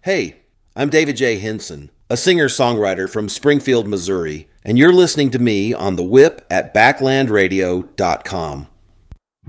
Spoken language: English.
Hey, I'm David J. Henson, a singer-songwriter from Springfield, Missouri, and you're listening to me on The Whip at BacklandRadio.com.